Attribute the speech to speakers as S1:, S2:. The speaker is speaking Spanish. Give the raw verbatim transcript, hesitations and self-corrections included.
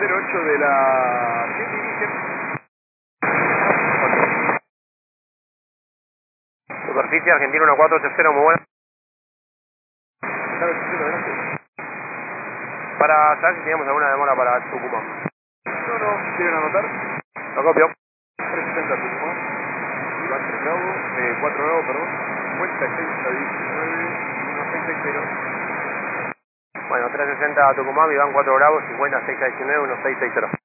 S1: cero ocho de la siete Inicia.
S2: Superficie Argentina uno cuatro ocho cero, muy buena.
S1: Claro, sí, adelante.
S2: Para saber si teníamos alguna demora para Tucumán.
S1: No, no, ¿quieren anotar?
S2: Lo copio.
S1: trescientos sesenta Tucumán. Iván tres Bravo, eh, cuatro Bravo, perdón. cincuenta y seis a diecinueve, dieciséis sesenta.
S2: Bueno, trescientos sesenta Tucumán, Iván cuatro Bravo, cincuenta y seis a diecinueve, dieciséis sesenta.